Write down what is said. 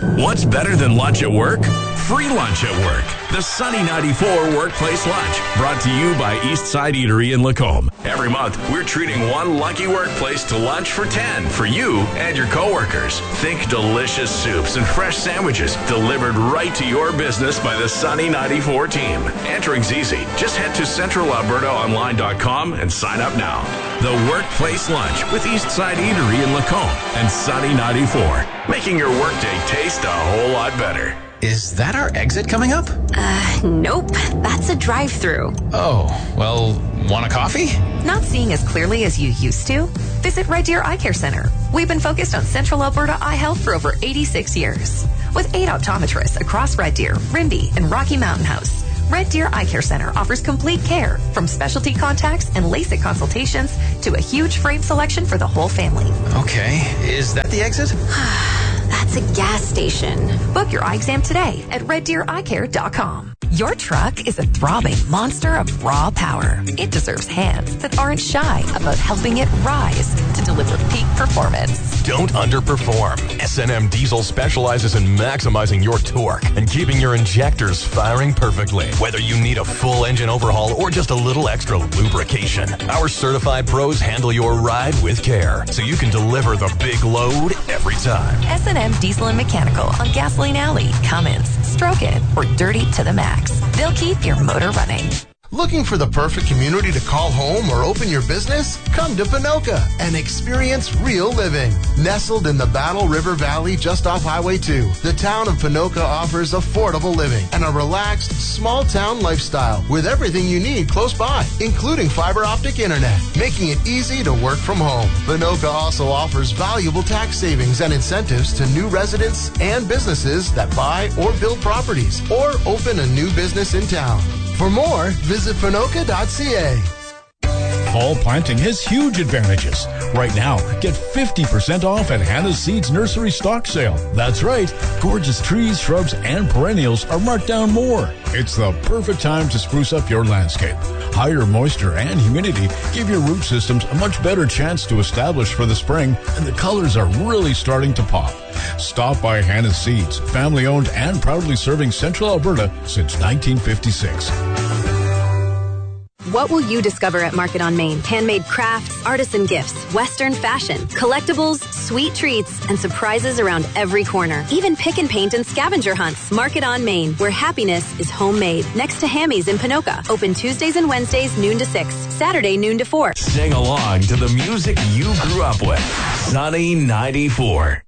What's better than lunch at work? Free lunch at work. The Sunny 94 Workplace Lunch, brought to you by Eastside Eatery in Lacombe. Every month, we're treating one lucky workplace to lunch for 10 for you and your coworkers. Think delicious soups and fresh sandwiches delivered right to your business by the Sunny 94 team. Entering's easy. Just head to centralalbertaonline.com and sign up now. The Workplace Lunch with Eastside Eatery in Lacombe and Sunny 94, making your workday taste a whole lot better. Is that our exit coming up? Nope. That's a drive-through. Oh, well, want a coffee? Not seeing as clearly as you used to? Visit Red Deer Eye Care Center. We've been focused on Central Alberta eye health for over 86 years. With 8 optometrists across Red Deer, Rimbey, and Rocky Mountain House, Red Deer Eye Care Center offers complete care, from specialty contacts and LASIK consultations to a huge frame selection for the whole family. Okay, is that the exit? That's a gas station. Book your eye exam today at reddeereyecare.com. Your truck is a throbbing monster of raw power. It deserves hands that aren't shy about helping it rise to deliver peak performance. Don't underperform. S&M Diesel specializes in maximizing your torque and keeping your injectors firing perfectly. Whether you need a full engine overhaul or just a little extra lubrication, our certified pros handle your ride with care, so you can deliver the big load every time. S&M Diesel and Mechanical on Gasoline Alley, Cummins, Stroke It, or Dirty to the Max. They'll keep your motor running. Looking for the perfect community to call home or open your business? Come to Ponoka and experience real living. Nestled in the Battle River Valley just off Highway 2, the town of Ponoka offers affordable living and a relaxed, small-town lifestyle with everything you need close by, including fiber optic internet, making it easy to work from home. Ponoka also offers valuable tax savings and incentives to new residents and businesses that buy or build properties or open a new business in town. For more, visit Ponoka.ca. Fall planting has huge advantages. Right now, get 50% off at Hannah's Seeds Nursery Stock Sale. That's right. Gorgeous trees, shrubs, and perennials are marked down more. It's the perfect time to spruce up your landscape. Higher moisture and humidity give your root systems a much better chance to establish for the spring, and the colors are really starting to pop. Stop by Hannah's Seeds, family-owned and proudly serving Central Alberta since 1956. What will you discover at Market on Main? Handmade crafts, artisan gifts, Western fashion, collectibles, sweet treats, and surprises around every corner. Even pick and paint and scavenger hunts. Market on Main, where happiness is homemade. Next to Hammy's in Ponoka. Open Tuesdays and Wednesdays, noon to 6. Saturday, noon to 4. Sing along to the music you grew up with. Sunny 94.